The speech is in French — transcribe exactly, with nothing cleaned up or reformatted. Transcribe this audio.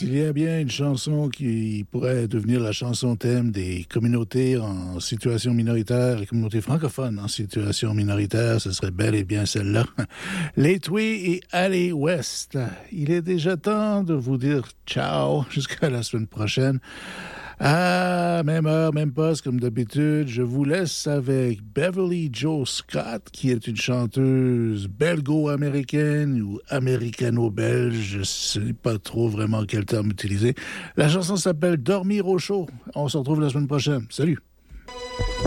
s'il y a bien une chanson qui pourrait devenir la chanson thème des communautés en situation minoritaire, les communautés francophones en situation minoritaire, ce serait bel et bien celle-là. Les Twee et Aller West. Il est déjà temps de vous dire ciao jusqu'à la semaine prochaine. À même heure, même poste, comme d'habitude, je vous laisse avec Beverly Joe Scott, qui est une chanteuse belgo-américaine ou américano-belge, je ne sais pas trop vraiment quel terme utiliser. La chanson s'appelle « Dormir au chaud ». On se retrouve la semaine prochaine. Salut!